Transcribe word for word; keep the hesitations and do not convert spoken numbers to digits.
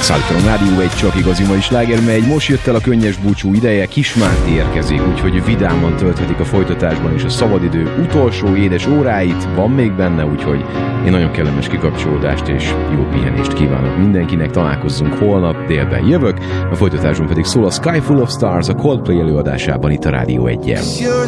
Szállítom a Rádió egy csak igazi mai sláger megy. Most jött el a könnyes búcsú ideje, Kismárti érkezik, úgyhogy vidáman tölthetik a folytatásban is a szabadidő utolsó édes óráit. Van még benne, úgyhogy én nagyon kellemes kikapcsolódást és jó pihenést kívánok mindenkinek. Találkozzunk holnap, délben jövök, a folytatásban pedig szól a Sky Full of Stars a Coldplay előadásában itt a Rádió egyen.